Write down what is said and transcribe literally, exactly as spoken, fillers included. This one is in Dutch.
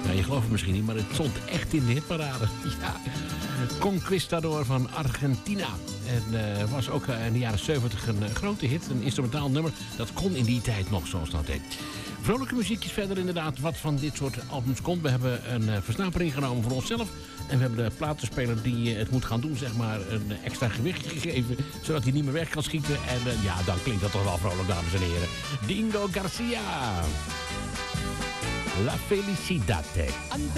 Ja, je gelooft het misschien niet, maar het stond echt in de hitparade. Ja. Conquistador van Argentina. En uh, was ook uh, in de jaren zeventig een uh, grote hit. Een instrumentaal nummer. Dat kon in die tijd nog, zoals dat heet. Vrolijke muziekjes verder inderdaad. Wat van dit soort albums komt. We hebben een uh, versnapering genomen voor onszelf. En we hebben de platenspeler die uh, het moet gaan doen, zeg maar, een uh, extra gewicht gegeven. Zodat hij niet meer weg kan schieten. En uh, ja, dan klinkt dat toch wel vrolijk, dames en heren. Dingo Garcia. La Felicidade.